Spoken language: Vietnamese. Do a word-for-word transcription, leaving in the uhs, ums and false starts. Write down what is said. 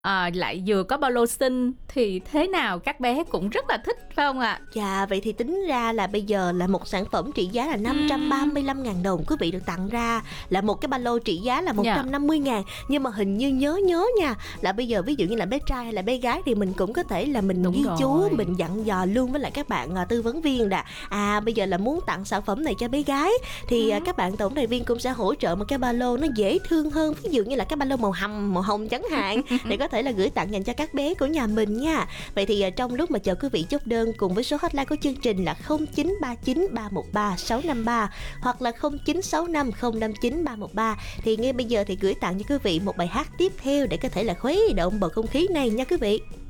ờ, lại vừa có ba lô xinh thì thế nào các bé cũng rất là thích, phải không ạ? Chà, vậy thì tính ra là bây giờ là một sản phẩm trị giá là năm trăm ba Ừm. mươi lăm ngàn đồng quý vị được tặng ra, là một cái ba lô trị giá là một Yeah. trăm năm mươi ngàn. Nhưng mà hình như nhớ nhớ nha, là bây giờ ví dụ như là bé trai hay là bé gái thì mình cũng có thể là mình Đúng ghi chú, rồi. mình dặn dò luôn với lại các bạn, à, tư vấn viên là, à, bây giờ là muốn tặng sản phẩm này cho bé gái thì, à, Ừm. các bạn tổng đài viên cũng sẽ hỗ trợ một cái ba lô nó dễ thương hơn, ví dụ như là cái ba lô màu hầm, màu hồng chẳng hạn, để có thể là gửi tặng dành cho các bé của nhà mình nha. Vậy thì, à, trong lúc mà chờ quý vị chốt đơn cùng với số hotline của chương trình là không chín ba chín ba một ba sáu năm ba hoặc là không chín sáu năm không năm chín ba một ba, thì ngay bây giờ thì gửi tặng cho quý vị một bài hát tiếp theo để có thể là khuấy động bầu không khí này nha quý vị.